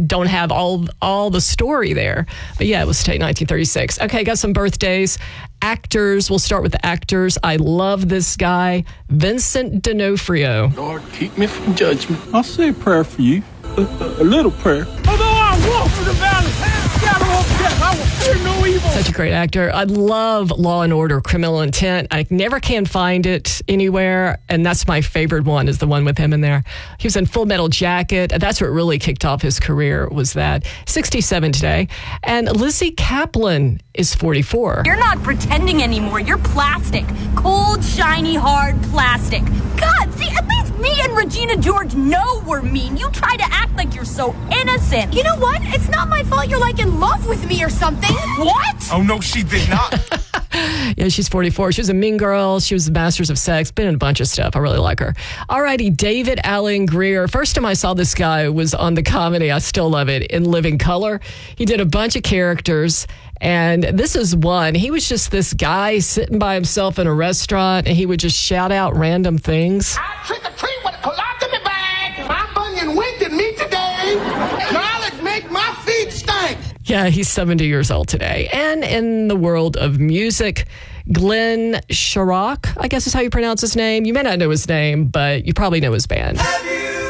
don't have all the story there. But yeah, it was 1936. Okay, got some birthdays. Actors. We'll start with the actors. I love this guy, Vincent D'Onofrio. Lord, keep me from judgment. I'll say a prayer for you. A little prayer. Although I walk through the valley, shadow of death, I will fear no evil. Such a great actor. I love Law and Order: Criminal Intent. I never can find it anywhere, and that's my favorite one, is the one with him in there. He was in Full Metal Jacket. That's what really kicked off his career, was that. 67 today. And Lizzie Kaplan is 44. You're not pretending anymore. You're plastic. Cold, shiny, hard plastic. God, see, at least me and Regina George know we're mean. You try to act like you're so innocent. You know what? It's not my fault you're like in love with me or something. What? Oh, no, she did not. Yeah, she's 44. She was a Mean Girl. She was the Masters of Sex. Been in a bunch of stuff. I really like her. All righty, David Alan Grier. First time I saw this guy was on the comedy, I still love it, In Living Color. He did a bunch of characters, and this is one. He was just this guy sitting by himself in a restaurant, and he would just shout out random things. I trick or treat with a colostomy bag. My bunion winked at me today. Knowledge make my feet stink. Yeah, he's 70 years old today. And in the world of music, Glenn Shorrock, I guess is how you pronounce his name. You may not know his name, but you probably know his band. Have you